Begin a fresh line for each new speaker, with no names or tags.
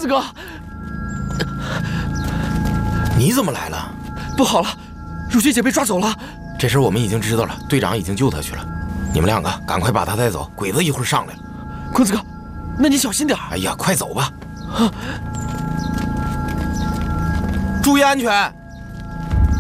子哥，
你怎么来了？
不好了，如雪姐被抓走了。
这事我们已经知道了，队长已经救她去了。你们两个赶快把她带走，鬼子一会儿上来了。
坤子哥，那你小心点。
哎呀，快走吧！注意安全。